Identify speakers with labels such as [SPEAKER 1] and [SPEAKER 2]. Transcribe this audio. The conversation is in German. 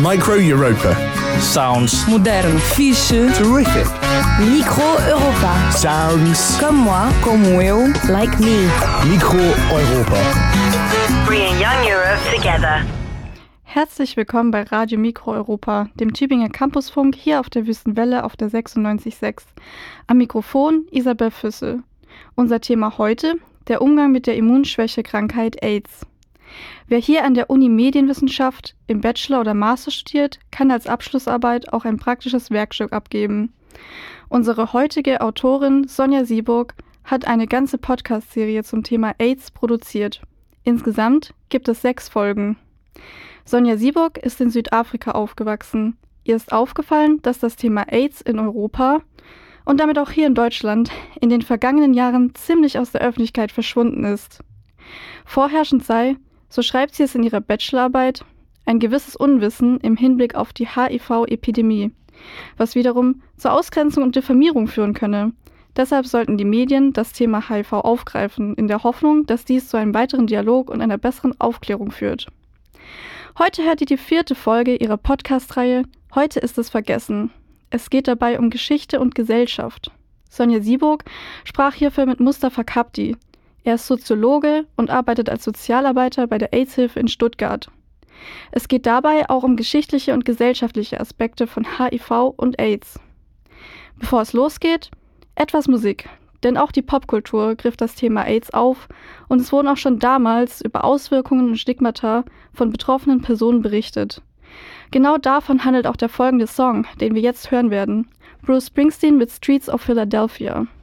[SPEAKER 1] Micro Europa.
[SPEAKER 2] Sounds
[SPEAKER 3] Moderno.
[SPEAKER 4] Fiche.
[SPEAKER 1] Terrific.
[SPEAKER 4] Micro Europa.
[SPEAKER 1] Sounds.
[SPEAKER 4] Comme moi.
[SPEAKER 3] Como eu.
[SPEAKER 4] Like me.
[SPEAKER 1] Micro Europa.
[SPEAKER 5] Bringing young Europe together.
[SPEAKER 6] Herzlich willkommen bei Radio Micro Europa, dem Tübinger Campusfunk hier auf der Wüstenwelle auf der 96.6. Am Mikrofon Isabel Füssel. Unser Thema heute: der Umgang mit der Immunschwächekrankheit AIDS. Wer hier an der Uni Medienwissenschaft im Bachelor oder Master studiert, kann als Abschlussarbeit auch ein praktisches Werkstück abgeben. Unsere heutige Autorin Sonja Sieburg hat eine ganze Podcast-Serie zum Thema AIDS produziert. Insgesamt gibt es 6 Folgen. Sonja Sieburg ist in Südafrika aufgewachsen. Ihr ist aufgefallen, dass das Thema AIDS in Europa und damit auch hier in Deutschland in den vergangenen Jahren ziemlich aus der Öffentlichkeit verschwunden ist. Vorherrschend sei, so schreibt sie es in ihrer Bachelorarbeit, ein gewisses Unwissen im Hinblick auf die HIV-Epidemie, was wiederum zur Ausgrenzung und Diffamierung führen könne. Deshalb sollten die Medien das Thema HIV aufgreifen, in der Hoffnung, dass dies zu einem weiteren Dialog und einer besseren Aufklärung führt. Heute hört ihr die 4. Folge ihrer Podcast-Reihe Heute ist es vergessen. Es geht dabei um Geschichte und Gesellschaft. Sonja Sieburg sprach hierfür mit Mustafa Kabdi. Er ist Soziologe und arbeitet als Sozialarbeiter bei der AIDS-Hilfe in Stuttgart. Es geht dabei auch um geschichtliche und gesellschaftliche Aspekte von HIV und AIDS. Bevor es losgeht, etwas Musik. Denn auch die Popkultur griff das Thema AIDS auf und es wurden auch schon damals über Auswirkungen und Stigmata von betroffenen Personen berichtet. Genau davon handelt auch der folgende Song, den wir jetzt hören werden. Bruce Springsteen mit Streets of Philadelphia.